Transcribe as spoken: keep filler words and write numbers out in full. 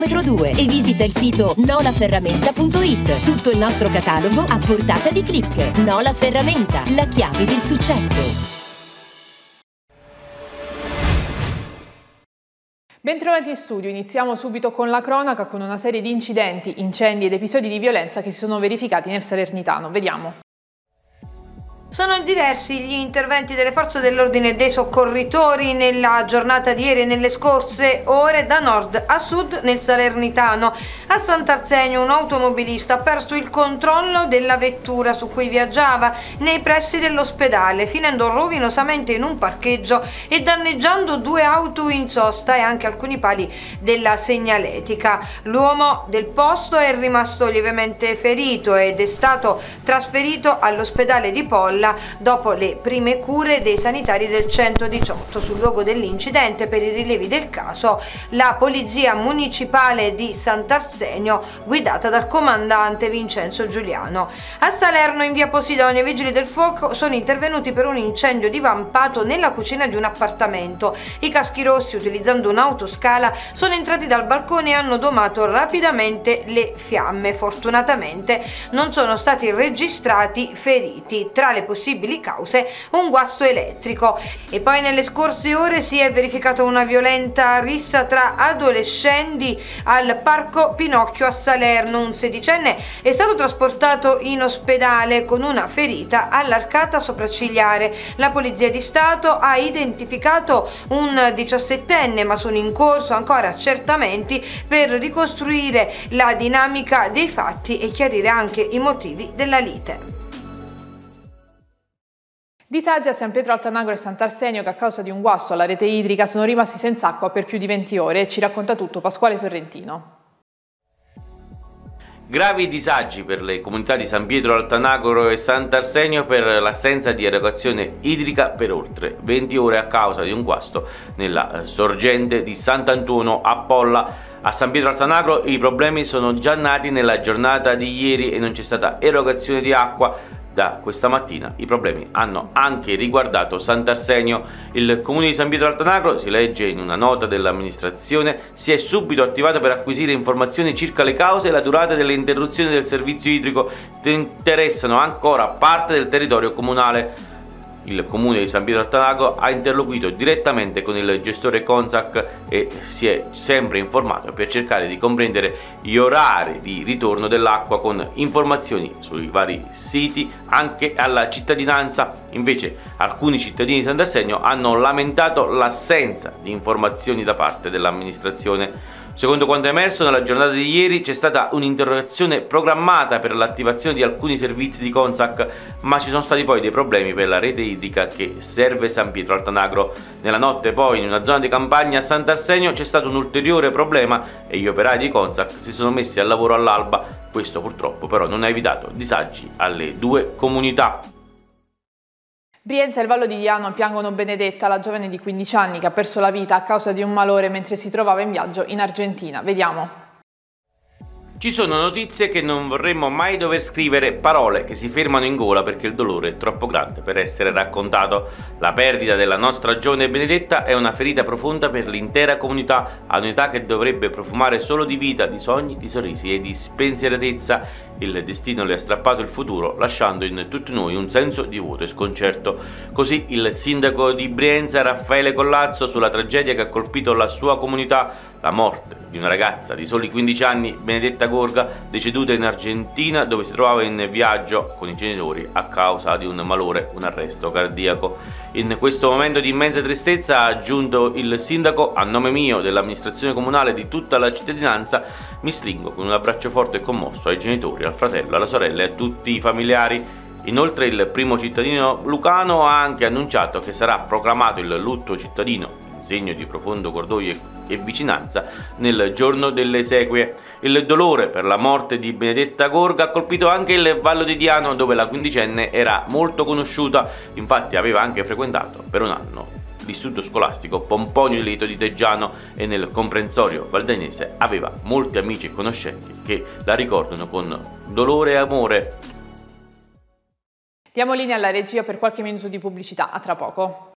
due e visita il sito nolaferramenta punto it. Tutto il nostro catalogo a portata di click. Nola Ferramenta, la chiave del successo. Bentrovati in studio, iniziamo subito con la cronaca con una serie di incidenti, incendi ed episodi di violenza che si sono verificati nel Salernitano. Vediamo. Sono diversi gli interventi delle forze dell'ordine e dei soccorritori nella giornata di ieri e nelle scorse ore da nord a sud nel Salernitano. A Sant'Arsenio un automobilista ha perso il controllo della vettura su cui viaggiava nei pressi dell'ospedale, finendo rovinosamente in un parcheggio e danneggiando due auto in sosta e anche alcuni pali della segnaletica. L'uomo del posto è rimasto lievemente ferito ed è stato trasferito all'ospedale di Polla dopo le prime cure dei sanitari del centodiciotto. Sul luogo dell'incidente, per i rilevi del caso, la polizia municipale di Sant'Arsenio guidata dal comandante Vincenzo Giuliano. A Salerno, in via Posidonia, i vigili del fuoco sono intervenuti per un incendio divampato nella cucina di un appartamento. I caschi rossi, utilizzando un'autoscala, sono entrati dal balcone e hanno domato rapidamente le fiamme. Fortunatamente non sono stati registrati feriti. Tra le possibili cause un guasto elettrico. E poi nelle scorse ore si è verificata una violenta rissa tra adolescenti al Parco Pinocchio a Salerno. Un sedicenne è stato trasportato in ospedale con una ferita all'arcata sopraccigliare. La Polizia di Stato ha identificato un diciassettenne, ma sono in corso ancora accertamenti per ricostruire la dinamica dei fatti e chiarire anche i motivi della lite. Disagi a San Pietro Altanagro e Sant'Arsenio che a causa di un guasto alla rete idrica sono rimasti senza acqua per più di venti ore. Ci racconta tutto Pasquale Sorrentino. Gravi disagi per le comunità di San Pietro Altanagro e Sant'Arsenio per l'assenza di erogazione idrica per oltre venti ore a causa di un guasto nella sorgente di Sant'Antuono a Polla. A San Pietro Altanagro i problemi sono già nati nella giornata di ieri e non c'è stata erogazione di acqua. Da questa mattina i problemi hanno anche riguardato Sant'Arsenio. Il comune di San Pietro Altanagro, si legge in una nota dell'amministrazione, si è subito attivato per acquisire informazioni circa le cause e la durata delle interruzioni del servizio idrico che interessano ancora parte del territorio comunale. Il comune di San Pietro Altanagro ha interloquito direttamente con il gestore Consac e si è sempre informato per cercare di comprendere gli orari di ritorno dell'acqua con informazioni sui vari siti anche alla cittadinanza. Invece alcuni cittadini di Sant'Arsenio hanno lamentato l'assenza di informazioni da parte dell'amministrazione. Secondo quanto emerso nella giornata di ieri c'è stata un'interrogazione programmata per l'attivazione di alcuni servizi di Consac, ma ci sono stati poi dei problemi per la rete idrica che serve San Pietro Altanagro. Nella notte poi in una zona di campagna a Sant'Arsenio c'è stato un ulteriore problema e gli operai di Consac si sono messi al lavoro all'alba. Questo purtroppo però non ha evitato disagi alle due comunità. Brienza e il Vallo di Diano piangono Benedetta, la giovane di quindici anni che ha perso la vita a causa di un malore mentre si trovava in viaggio in Argentina. Vediamo. Ci sono notizie che non vorremmo mai dover scrivere, parole che si fermano in gola perché il dolore è troppo grande per essere raccontato. La perdita della nostra giovane Benedetta è una ferita profonda per l'intera comunità, a un'età che dovrebbe profumare solo di vita, di sogni, di sorrisi e di spensieratezza. Il destino le ha strappato il futuro, lasciando in tutti noi un senso di vuoto e sconcerto. Così il sindaco di Brienza, Raffaele Collazzo, sulla tragedia che ha colpito la sua comunità, la morte di una ragazza di soli quindici anni, Benedetta Gorga, deceduta in Argentina dove si trovava in viaggio con i genitori a causa di un malore, un arresto cardiaco. In questo momento di immensa tristezza, ha aggiunto il sindaco, a nome mio, dell'amministrazione comunale e di tutta la cittadinanza, mi stringo con un abbraccio forte e commosso ai genitori, al fratello, alla sorella e a tutti i familiari. Inoltre il primo cittadino lucano ha anche annunciato che sarà proclamato il lutto cittadino, segno di profondo cordoglio e vicinanza, nel giorno delle esequie. Il dolore per la morte di Benedetta Gorga ha colpito anche il Vallo di Diano, dove la quindicenne era molto conosciuta, infatti aveva anche frequentato per un anno l'istituto scolastico Pomponio Leto di Teggiano e nel comprensorio valdenese aveva molti amici e conoscenti che la ricordano con dolore e amore. Diamo linea alla regia per qualche minuto di pubblicità, a tra poco.